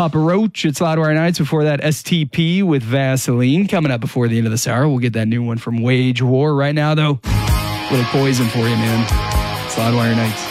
Papa Roach at Loudwire Nights. Before that, STP with Vaseline. Coming up before the end of this hour, we'll get that new one from Wage War. Right now, though, little Poison for you, man. It's Loudwire Nights.